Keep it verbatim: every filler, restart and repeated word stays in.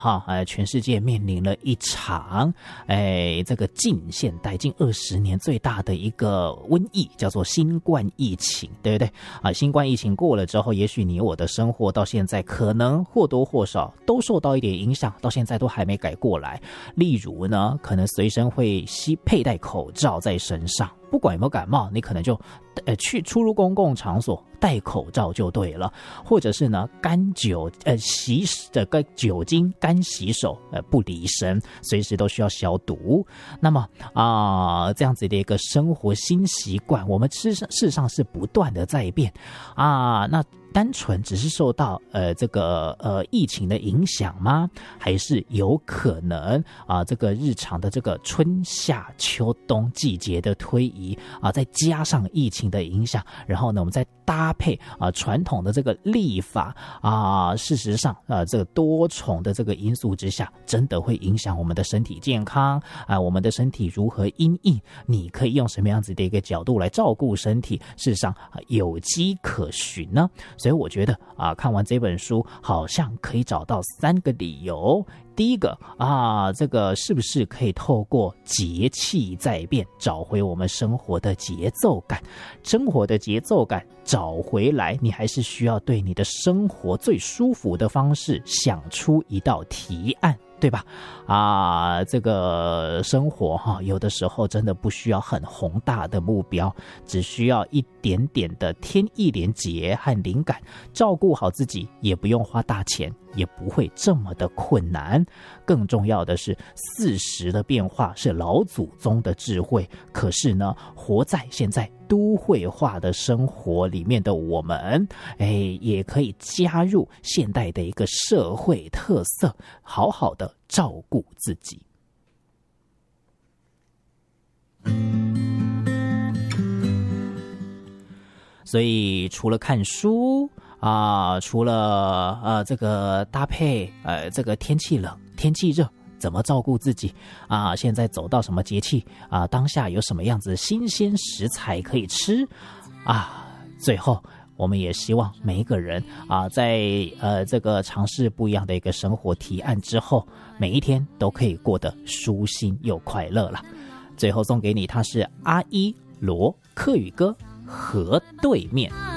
哈，呃，全世界面临了一场，哎，这个近现代近二十年最大的一个瘟疫，叫做新冠疫情，对不对？啊，新冠疫情过了之后，也许你我的生活到现在可能或多或少都受到一点影响，到现在都还没改过来。例如呢，可能随身会吸佩戴口罩在身上。不管有没有感冒，你可能就呃去出入公共场所戴口罩就对了，或者是呢干酒呃洗这个酒精干洗手呃不离身，随时都需要消毒。那么啊、呃、这样子的一个生活新习惯，我们事实事实上是不断的在变啊。那单纯只是受到呃这个呃疫情的影响吗？还是有可能啊这个日常的这个春夏秋冬季节的推移啊，再加上疫情的影响，然后呢我们再搭配啊传统的这个历法啊，事实上啊这个多重的这个因素之下，真的会影响我们的身体健康啊，我们的身体如何因应？你可以用什么样子的一个角度来照顾身体？事实上啊有迹可循呢。所以我觉得啊，看完这本书，好像可以找到三个理由。第一个啊，这个是不是可以透过节气在变，找回我们生活的节奏感？生活的节奏感找回来，你还是需要对你的生活最舒服的方式想出一道提案。对吧？啊，这个生活哈，有的时候真的不需要很宏大的目标，只需要一点点的天意连结和灵感，照顾好自己，也不用花大钱，也不会这么的困难。更重要的是，四时的变化是老祖宗的智慧，可是呢，活在现在都会化的生活里面的我们，哎，也可以加入现代的一个社会特色，好好的照顾自己。所以除了看书啊，除了呃这个搭配呃这个天气冷天气热怎么照顾自己啊，现在走到什么节气啊，当下有什么样子新鲜食材可以吃啊，最后我们也希望每一个人啊，在呃这个尝试不一样的一个生活提案之后，每一天都可以过得舒心又快乐了。最后送给你，它是阿一罗客语歌河对面。